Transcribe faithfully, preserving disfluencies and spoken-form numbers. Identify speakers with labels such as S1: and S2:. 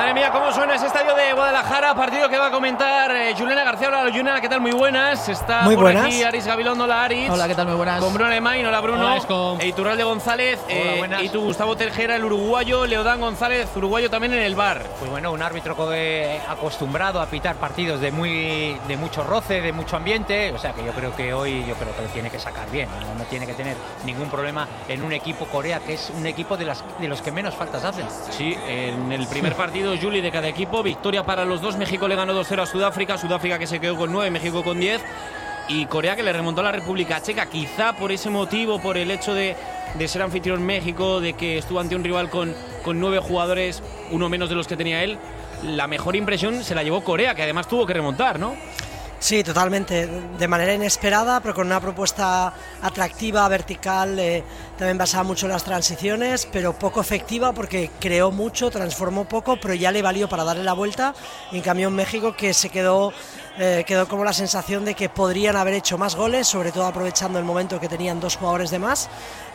S1: Madre mía, cómo suena ese estadio de Guadalajara, partido que va a comentar eh, Juliana García. Hola, Juliana, ¿qué tal? Muy buenas. Está
S2: Muy
S1: por
S2: buenas.
S1: aquí Aris Gabilondo, hola Aris.
S3: Hola, ¿qué tal? Muy buenas.
S1: Con Bruno Alemán, hola Bruno.
S3: Hola, Esco.
S1: E Iturralde González.
S4: Hola,
S1: eh,
S4: buenas.
S1: y tú, Gustavo Tejera, el uruguayo. Leodán González, uruguayo también en el bar.
S4: Pues bueno, un árbitro que, acostumbrado a pitar partidos de muy de mucho roce, de mucho ambiente. O sea que yo creo que hoy yo creo que lo tiene que sacar bien. No, no tiene que tener ningún problema en un equipo Corea, que es un equipo de, las, de los que menos faltas hacen.
S1: Sí, en el primer partido, Juli, de cada equipo. Victoria para los dos. México le ganó dos cero a Sudáfrica. Sudáfrica que se quedó con nueve, México con diez. Y Corea que le remontó a la República Checa. Quizá por ese motivo, por el hecho de, de ser anfitrión México, de que estuvo ante un rival con, con nueve jugadores, uno menos de los que tenía él, la mejor impresión se la llevó Corea, que además tuvo que remontar, ¿no?
S2: Sí, totalmente, de manera inesperada, pero con una propuesta atractiva, vertical, eh, también basada mucho en las transiciones, pero poco efectiva porque creó mucho, transformó poco, pero ya le valió para darle la vuelta. En cambio en México, que se quedó, eh, quedó como la sensación de que podrían haber hecho más goles, sobre todo aprovechando el momento que tenían dos jugadores de más.